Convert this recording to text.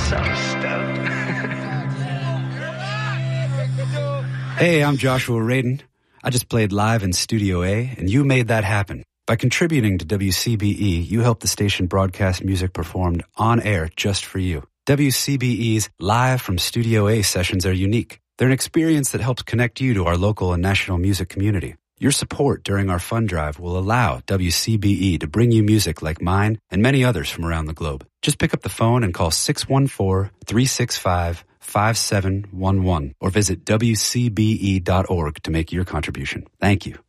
So stoked. Hey, I'm Joshua Radin. I just played live in Studio A, and you made that happen. By contributing to WCBE, you help the station broadcast music performed on air just for you. WCBE's Live from Studio A sessions are unique. They're an experience that helps connect you to our local and national music community. Your support during our fund drive will allow WCBE to bring you music like mine and many others from around the globe. Just pick up the phone and call 614-365-5711 or visit WCBE.org to make your contribution. Thank you.